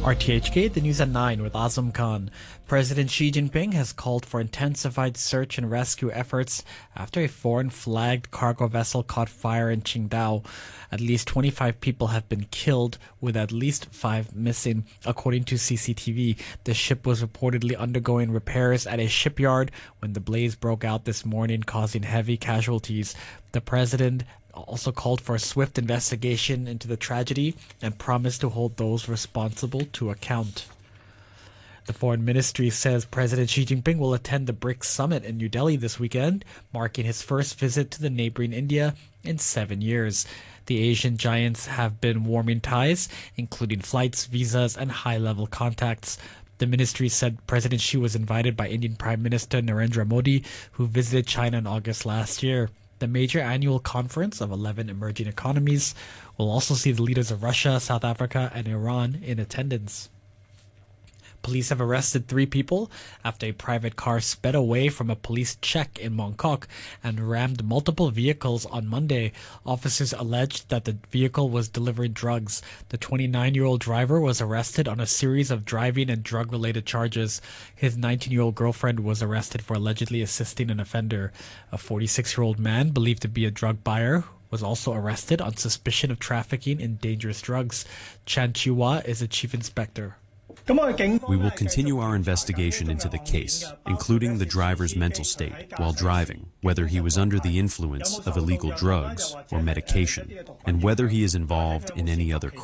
RTHK, the news at 9 with Azam Khan. President Xi Jinping has called for intensified search and rescue efforts after a foreign-flagged cargo vessel caught fire in Qingdao. At least 25 people have been killed, with at least 5 missing. According to CCTV, the ship was reportedly undergoing repairs at a shipyard when the blaze broke out this morning, causing heavy casualties. The president also called for a swift investigation into the tragedy and promised to hold those responsible to account. The Foreign Ministry says President Xi Jinping will attend the BRICS summit in New Delhi this weekend, marking his first visit to the neighboring India in 7 years. The Asian giants have been warming ties, including flights, visas, and high-level contacts. The ministry said President Xi was invited by Indian Prime Minister Narendra Modi, who visited China in August last year. The major annual conference of 11 emerging economies will also see the leaders of Russia, South Africa, and Iran in attendance. Police have arrested 3 people after a private car sped away from a police check in Mongkok and rammed multiple vehicles on Monday. Officers alleged that the vehicle was delivering drugs. The 29-year-old driver was arrested on a series of driving and drug-related charges. His 19-year-old girlfriend was arrested for allegedly assisting an offender. A 46-year-old man believed to be a drug buyer was also arrested on suspicion of trafficking in dangerous drugs. Chan Chi-Hwa is the chief inspector. We will continue our investigation into the case, including the driver's mental state while driving, whether he was under the influence of illegal drugs or medication, and whether he is involved in any other crime.